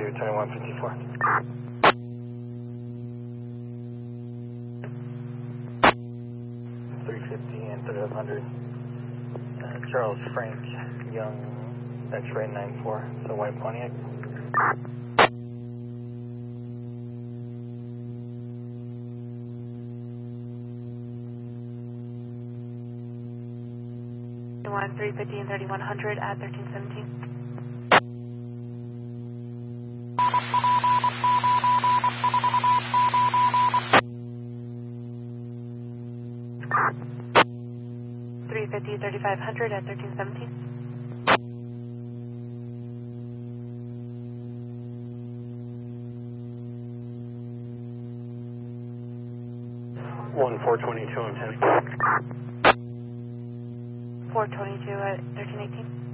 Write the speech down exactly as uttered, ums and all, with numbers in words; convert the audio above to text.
through twenty-one fifty-four. three fifty and thirty-five hundred. Uh, Charles Frank Young, X-ray nine four, so white Pontiac. One three fifty and thirty-one hundred at thirteen seventeen. three fifty, thirty-five hundred at thirteen seventeen. one four twenty-two, I'm heading. four twenty-two at thirteen eighteen.